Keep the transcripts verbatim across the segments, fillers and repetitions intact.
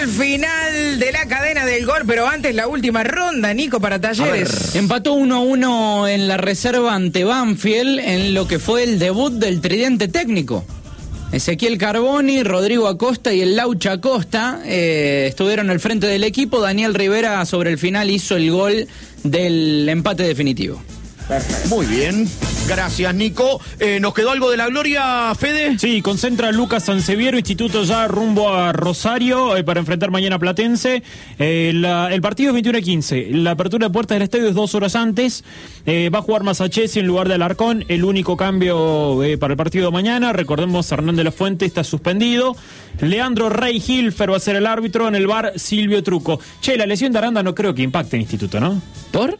final de la cadena del gol, pero antes la última ronda, Nico, para Talleres. Empató uno a uno en la reserva ante Banfield en lo que fue el debut del tridente técnico. Ezequiel Carboni, Rodrigo Acosta y el Laucha Acosta eh, estuvieron al frente del equipo. Daniel Rivera sobre el final hizo el gol del empate definitivo. Muy bien, gracias Nico. Eh, ¿Nos quedó algo de la gloria, Fede? Sí, concentra Lucas Sanseviero, Instituto ya rumbo a Rosario eh, para enfrentar mañana a Platense. Eh, la, el partido es veintiuno a quince, la apertura de puertas del estadio es dos horas antes. Eh, va a jugar Masachesi en lugar de Alarcón, el único cambio eh, para el partido de mañana. Recordemos, Hernán de la Fuente está suspendido. Leandro Rey Hilfer va a ser el árbitro, en el V A R Silvio Truco. Che, la lesión de Aranda no creo que impacte en Instituto, ¿no? ¿Por?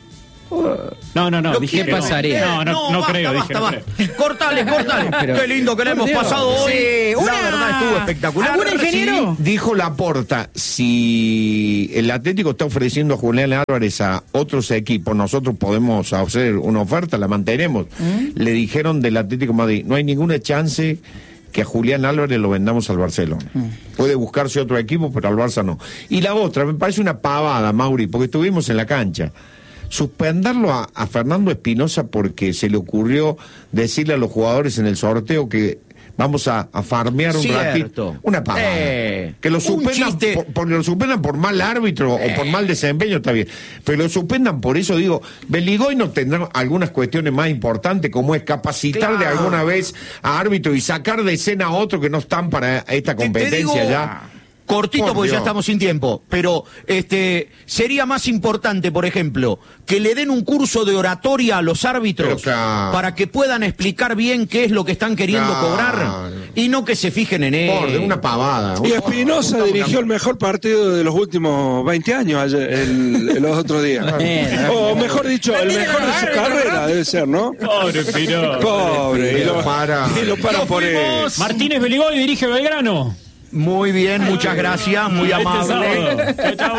No, no, no. Dije ¿Qué pasaría? No, no, no, no basta, creo. Basta, dije, basta. no creo. Cortale, cortale. Pero, qué lindo que le hemos Dios, pasado hoy. Sí, una... La verdad estuvo espectacular. ¿Algún ingeniero? Sí, dijo Laporta, si el Atlético está ofreciendo a Julián Álvarez a otros equipos, nosotros podemos hacer una oferta, la mantenemos. ¿Mm? Le dijeron del Atlético de Madrid, no hay ninguna chance que a Julián Álvarez lo vendamos al Barcelona. Mm. Puede buscarse otro equipo, pero al Barça no. Y la otra, me parece una pavada, Mauri, porque estuvimos en la cancha. Suspenderlo a, a Fernando Espinosa porque se le ocurrió decirle a los jugadores en el sorteo que vamos a, a farmear un Cierto. ratito. Una pavada. Eh, que lo suspendan por, por, lo suspendan por mal árbitro eh. o por mal desempeño, está bien. Pero lo suspendan por eso, digo, Beligoy no tendrá algunas cuestiones más importantes, como es capacitar claro. de alguna vez a árbitro y sacar de escena a otro que no están para esta competencia te, te digo... ya. Cortito, por porque Dios. ya estamos sin tiempo, pero este sería más importante, por ejemplo, que le den un curso de oratoria a los árbitros claro. para que puedan explicar bien qué es lo que están queriendo claro. cobrar y no que se fijen en él. Por de una pavada. Y Espinosa dirigió el mejor partido de los últimos veinte años ayer, el, el, los otros días. O mejor dicho, el mejor de su carrera debe ser, ¿no? Pobre Espinosa. Pobre. Y lo, para. y lo paran por él. Martínez Beligoy dirige Belgrano. Muy bien, muchas gracias, muy amable.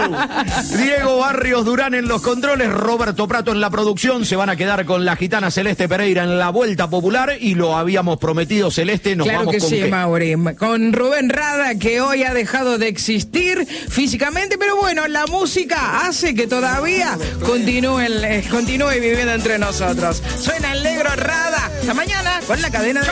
Diego Barrios Durán en los controles, Roberto Prato en la producción. Se van a quedar con la gitana Celeste Pereira en la Vuelta Popular y lo habíamos prometido, Celeste, nos claro vamos que con sí, qué? Mauri, con Rubén Rada, que hoy ha dejado de existir físicamente, pero bueno, la música hace que todavía continúe, el, eh, continúe viviendo entre nosotros. Suena el negro Rada. Hasta mañana con la cadena de